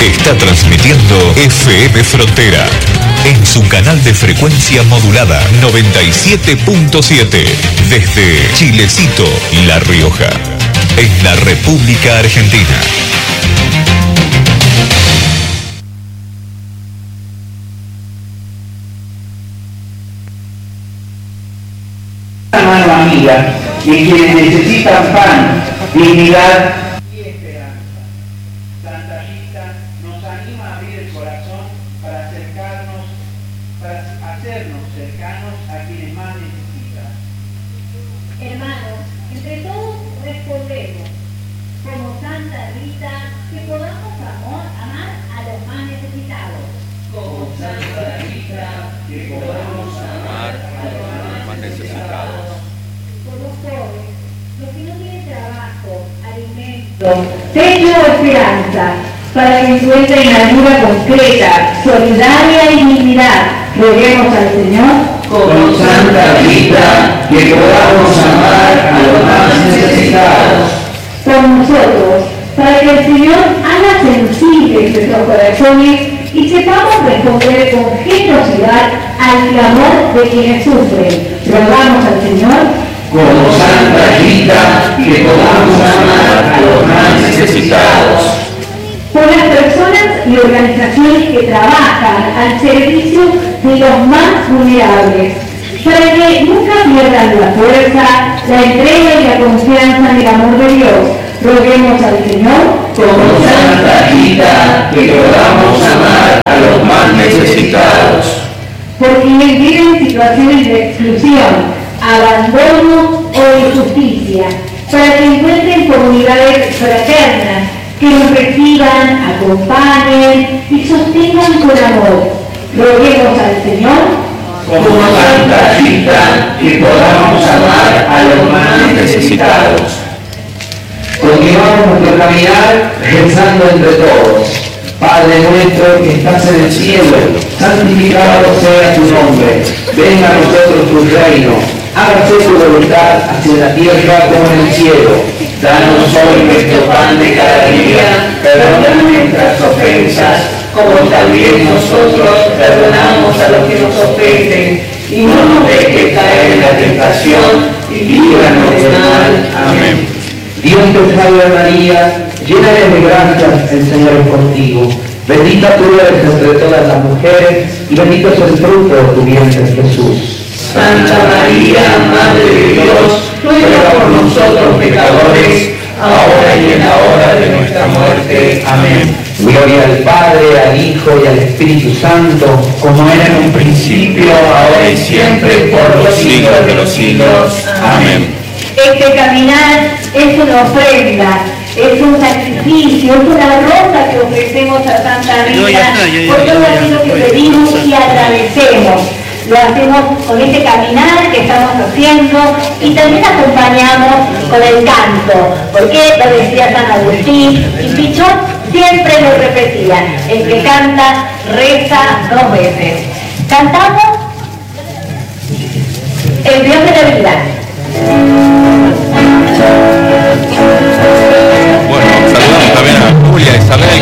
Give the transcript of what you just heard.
Está transmitiendo FM Frontera en su canal de frecuencia modulada 97.7 desde Chilecito, La Rioja, en la República Argentina. Mano amiga de quienes necesitan pan, dignidad y esperanza. Santa Rita nos anima a abrir el corazón para hacernos cercanos a quienes más necesitan. Hermanos, entre todos respondemos, como Santa Rita, que podamos amar a los más necesitados. Como Santa Rita, que podamos amar a los más necesitados. Por los pobres, los que no tienen trabajo, alimento, techo o esperanza, para que encuentren ayuda concreta, solidaria y dignidad. Roguemos al Señor. Como Santa Rita, que podamos amar a los más necesitados. Por nosotros, para que el Señor haga sensibles nuestros corazones y sepamos responder con generosidad al clamor de quienes sufren. Rogamos al Señor. Como Santa Rita, que podamos amar a los más necesitados. Por las personas y organizaciones que trabajan al servicio de los más vulnerables, para que nunca pierdan la fuerza, la entrega y la confianza en el amor de Dios. Roguemos al Señor. Como Santa Rita, que podamos amar a los más necesitados. Por quienes viven situaciones de exclusión, abandono o injusticia, para que encuentren comunidades fraternas que nos reciban, acompañen y sostengan con amor. Roguemos al Señor. Como Santa Rita, que podamos amar a los más necesitados. Continuamos nuestro caminar rezando entre todos. Padre nuestro que estás en el cielo, santificado sea tu nombre. Venga a nosotros tu reino. Hágase tu voluntad, así en la tierra como en el cielo. Danos hoy nuestro pan de cada día. Perdona nuestras ofensas, como también nosotros perdonamos a los que nos ofenden. Y no nos dejes caer en la tentación, y líbranos del mal. Amén. Dios te salve María, llena eres de gracia, el Señor es contigo. Bendita tú eres entre todas las mujeres, y bendito es el fruto de tu vientre, Jesús. Santa María, Madre de Dios, ruega por nosotros pecadores, ahora y en la hora de nuestra muerte. Amén. Gloria al Padre, al Hijo y al Espíritu Santo, como era en un principio, ahora y siempre, por los siglos de los siglos. Amén. Este caminar es una ofrenda, es un sacrificio, es una rosa que ofrecemos a Santa Rita por todo aquello que pedimos y agradecemos. Lo hacemos con este caminar que estamos haciendo y también acompañamos con el canto, porque lo decía San Agustín y Pichot siempre lo repetía: el que canta reza 2 veces. Cantamos el Dios de la vida. Bueno, saludamos también a Julia, Isabel,